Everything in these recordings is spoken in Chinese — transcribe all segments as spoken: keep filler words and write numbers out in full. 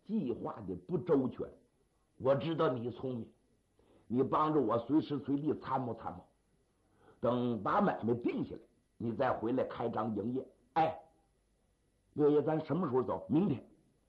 计划的不周全。我知道你聪明，你帮着我随时随地参谋参谋，等把买卖定下来，你再回来开张营业。哎，六爷，咱什么时候走？明天。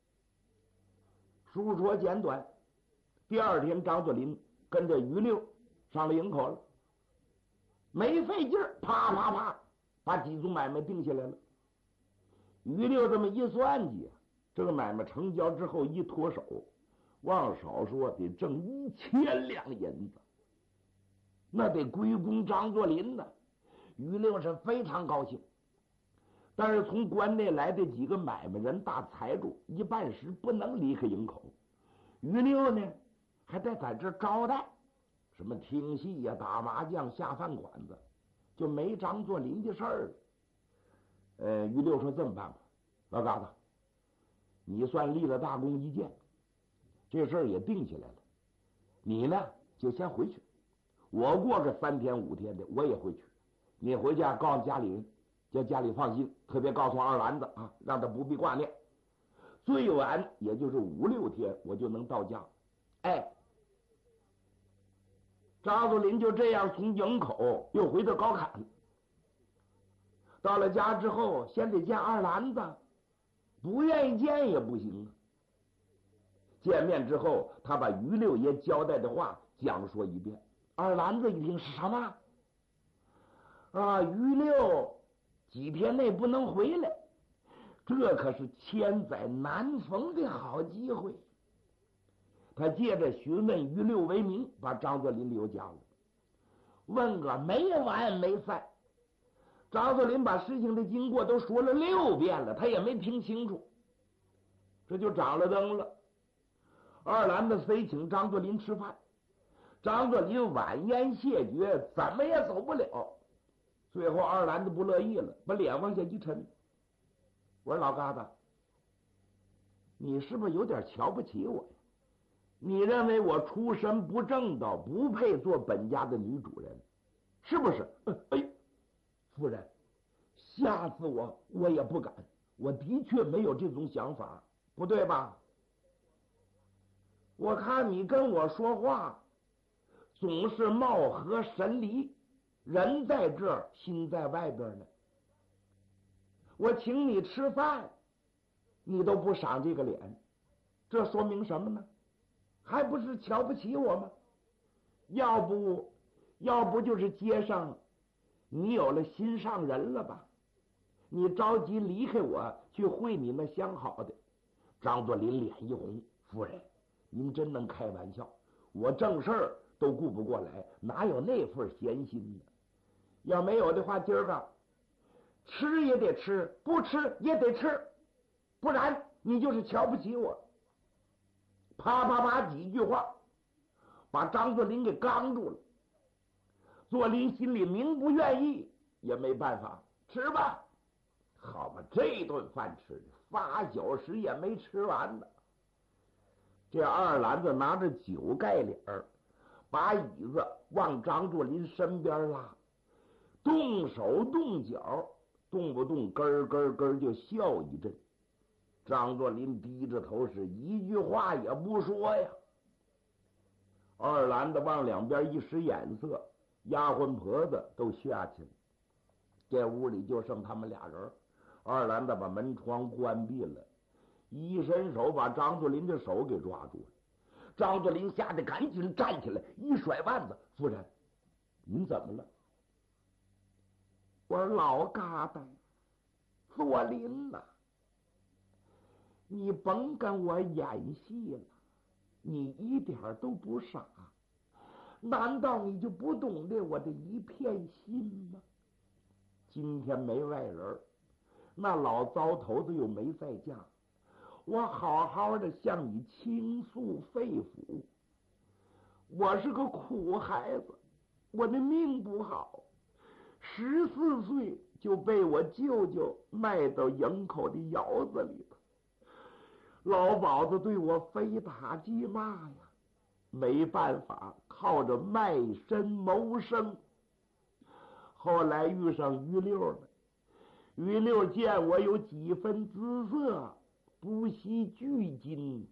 书说简短，第二天张作霖跟着于六上了营口了，没费劲儿，啪啪啪把几组买卖定下来了。于六这么一算计，这个买卖成交之后一脱手，往少说得挣一千两银子，那得归功张作霖呢。于六是非常高兴，但是从关内来的几个买卖人大财主一半时不能离开营口，于六呢还得在这招待，什么听戏呀、打麻将、下饭馆子，就没张作霖的事儿了。呃，于六说这么办吧，老嘎子，你算立了大功一件，这事儿也定下来了，你呢就先回去，我过个三天五天的我也回去，你回家告诉家里人，叫家里放心，特别告诉二兰子啊，让他不必挂念，最晚也就是五六天我就能到家。哎，张作霖就这样从营口又回到高坎，到了家之后先得见二兰子，不愿意见也不行啊。见面之后，他把于六爷交代的话讲说一遍。二兰子一听是什么啊？于六几天内不能回来，这可是千载难逢的好机会。他借着询问于六为名，把张作霖留家了，问个没完没散。张作霖把事情的经过都说了六遍了，他也没听清楚，这就长了灯了。二兰子非请张作霖吃饭，张作霖婉言谢绝，怎么也走不了。最后二兰子不乐意了，把脸往下一沉，我说老疙瘩，你是不是有点瞧不起我呀？你认为我出身不正道，不配做本家的女主人，是不是？哎，夫人，吓死我，我也不敢，我的确没有这种想法，不对吧？我看你跟我说话总是貌合神离，人在这儿心在外边呢。我请你吃饭你都不赏这个脸，这说明什么呢？还不是瞧不起我吗？要不要不就是街上你有了心上人了吧？你着急离开我去会你那相好的。张作霖脸一红，夫人您真能开玩笑，我正事儿都顾不过来，哪有那份闲心呢？要没有的话，今儿个吃也得吃，不吃也得吃，不然你就是瞧不起我。啪啪啪几句话把张作霖给刚住了。作霖心里明不愿意，也没办法，吃吧。好吧，这顿饭吃的八小时也没吃完呢。这二兰子拿着酒盖脸儿，把椅子往张作霖身边拉，动手动脚，动不动咯咯咯就笑一阵。张作霖低着头，是一句话也不说呀。二兰子往两边一使眼色，丫鬟婆子都下去了，这屋里就剩他们俩人。二兰子把门窗关闭了，一伸手把张作霖的手给抓住了。张作霖吓得赶紧站起来，一甩腕子：“夫人，您怎么了？”我说：“老疙瘩，作霖呐，你甭跟我演戏了，你一点都不傻，难道你就不懂得我的一片心吗？今天没外人，那老糟头子又没在家，我好好的向你倾诉肺腑。我是个苦孩子，我的命不好，十四岁就被我舅舅卖到营口的窑子里头，老鸨子对我非打即骂呀，没办法，靠着卖身谋生。后来遇上于六了，于六见我有几分姿色，不惜巨金